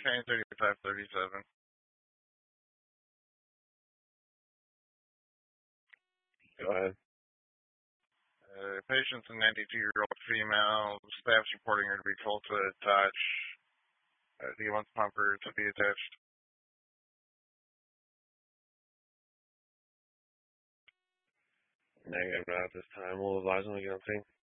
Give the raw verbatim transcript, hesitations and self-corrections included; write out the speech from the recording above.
train thirty-five thirty-seven. Go ahead. Uh, patient's a ninety-two-year-old female. Staff's reporting her to be cold to the touch. Uh, he wants pumper to be attached. Negative, not at this time. We'll advise when we get on scene.